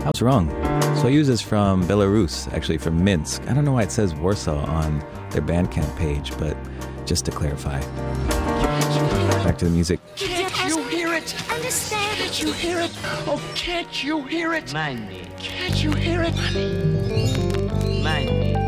I was wrong. Soyuz is from Belarus, actually from Minsk. I don't know why it says Warsaw on their Bandcamp page, but just to clarify. Back to the music. Can't you hear it? Understand? Can't you hear it? Oh, can't you hear it? Mind me. Can't you hear it? Mind me.